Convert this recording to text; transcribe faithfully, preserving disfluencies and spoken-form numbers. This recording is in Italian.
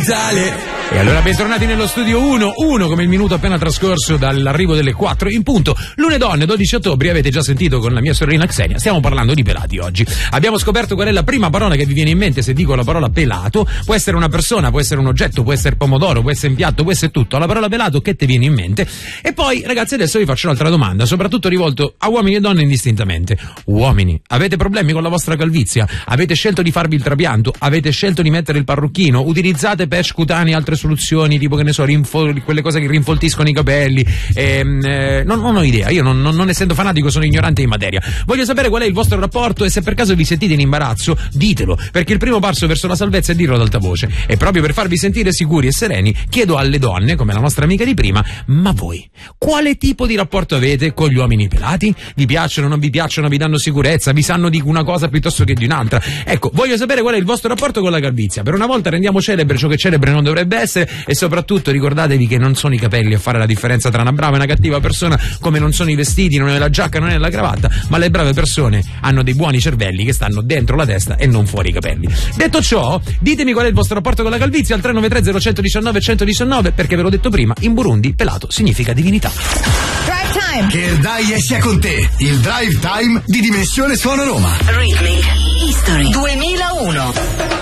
capitale. E allora bentornati nello studio uno, uno come il minuto appena trascorso dall'arrivo delle quattro in punto. Lune donne, dodici ottobre, avete già sentito con la mia sorellina Xenia, stiamo parlando di pelati oggi. Abbiamo scoperto qual è la prima parola che vi viene in mente se dico la parola pelato. Può essere una persona, può essere un oggetto, può essere pomodoro, può essere un piatto, può essere tutto. La parola pelato che ti viene in mente? E poi ragazzi adesso vi faccio un'altra domanda, soprattutto rivolto a uomini e donne indistintamente. Uomini, avete problemi con la vostra calvizia? Avete scelto di farvi il trapianto? Avete scelto di mettere il parrucchino? Utilizzate patch cutanei, altre soluzioni tipo che ne so, rinfo- quelle cose che rinfoltiscono i capelli? Ehm, eh, non, non ho idea, io non, non, non essendo fanatico sono ignorante in materia. Voglio sapere qual è il vostro rapporto e se per caso vi sentite in imbarazzo ditelo, perché il primo passo verso la salvezza è dirlo ad alta voce. E proprio per farvi sentire sicuri e sereni chiedo alle donne, come la nostra amica di prima, ma voi quale tipo di rapporto avete con gli uomini pelati? Vi piacciono, non vi piacciono, vi danno sicurezza, vi sanno di una cosa piuttosto che di un'altra? Ecco, voglio sapere qual è il vostro rapporto con la calvizia. Per una volta rendiamo celebre ciò che celebre non dovrebbe essere e soprattutto ricordatevi che non sono i capelli a fare la differenza tra una brava e una cattiva persona, come non sono i vestiti, non è la giacca, non è la cravatta, ma le brave persone hanno dei buoni cervelli che stanno dentro la testa e non fuori i capelli. Detto ciò, ditemi qual è il vostro rapporto con la calvizia al tre nove tre zero uno uno nove uno uno nove, perché ve l'ho detto prima, in Burundi pelato significa divinità. Drive Time. Che il Dai sia con te, il Drive Time di Dimensione Suono Roma. Rhythmic History duemilauno.